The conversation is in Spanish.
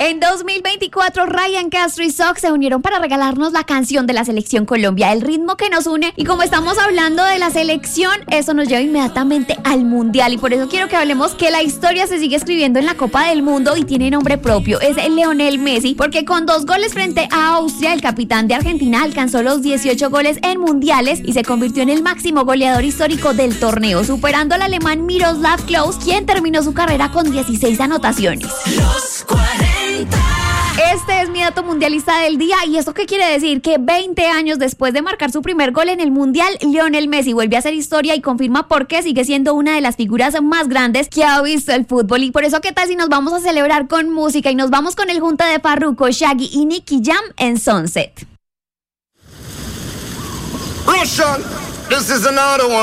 En 2024, Ryan Castro y Sox se unieron para regalarnos la canción de la Selección Colombia, el ritmo que nos une. Y como estamos hablando de la selección, eso nos lleva inmediatamente al Mundial. Y por eso quiero que hablemos que la historia se sigue escribiendo en la Copa del Mundo y tiene nombre propio. Es Lionel Messi, porque con 2 goles frente a Austria, el capitán de Argentina alcanzó los 18 goles en mundiales y se convirtió en el máximo goleador histórico del torneo, superando al alemán Miroslav Klose, quien terminó su carrera con 16 anotaciones. Los 40. Este es mi dato mundialista del día. ¿Y esto qué quiere decir? Que 20 años después de marcar su primer gol en el Mundial, Lionel Messi vuelve a hacer historia y confirma por qué sigue siendo una de las figuras más grandes que ha visto el fútbol. Y por eso, ¿qué tal si nos vamos a celebrar con música? Y nos vamos con el junta de Farruko, Shaggy y Nicky Jam en Sunset. Russian, this is another one.